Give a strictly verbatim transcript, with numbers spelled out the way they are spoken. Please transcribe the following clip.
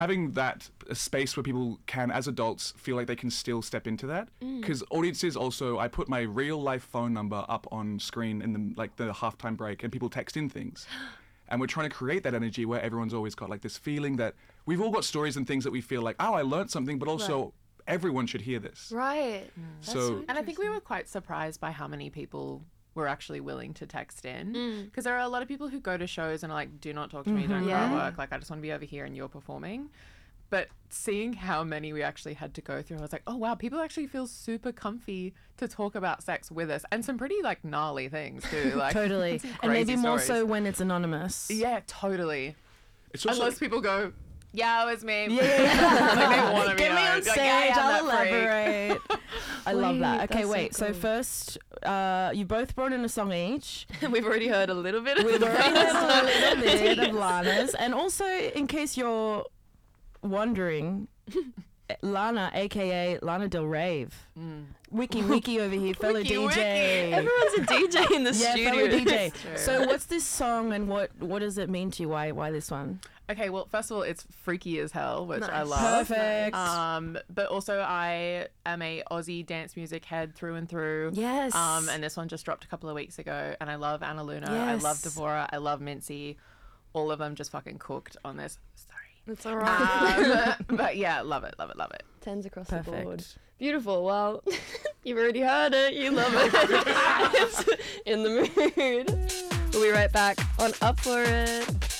having that a space where people can, as adults, feel like they can still step into that. Because mm. audiences also, I put my real life phone number up on screen in the like the halftime break, and people text in things. And we're trying to create that energy where everyone's always got like this feeling that we've all got stories and things that we feel like, oh, I learned something, but also right. everyone should hear this. Right. Mm. So, so and I think we were quite surprised by how many people were actually willing to text in, because mm. there are a lot of people who go to shows and are like, do not talk to me, mm-hmm. don't yeah. go to work, like I just want to be over here and you're performing. But seeing how many we actually had to go through, I was like, oh wow, people actually feel super comfy to talk about sex with us, and some pretty like gnarly things too. Like totally, and maybe more stories. so when it's anonymous. Yeah, totally. It's also Unless people go, yeah, it was me. Yeah, yeah, yeah. Like they want to Get be me like, on stage, like, yeah, I'll that freak. elaborate. I love that. Okay, Wait, wait. so So cool. first, uh, you both brought in a song each. We've already heard a little bit of We've the already first heard a one. little bit of Lana's, and also in case you're wondering, Lana, aka Lana Del Rave, Mm. Wiki Wiki over here, fellow Wiki, D J. Wiki. Everyone's a D J in the yeah, studio. fellow D J. True. So what's this song, and what what does it mean to you? Why why this one? Okay, well, first of all, it's freaky as hell, which I Nice. love. Perfect. Um, but also I am a Aussie dance music head through and through. Yes. Um, and this one just dropped a couple of weeks ago, and I love Anna Luna. I love Yes. Devora. I love Mincy. All of them just fucking cooked on this. Sorry. It's all right. Um, but yeah, love it, love it, love it. Tens across the board. Perfect. Beautiful. Well, you've already heard it. You love it. It's in the mood. We'll be right back on Up For It.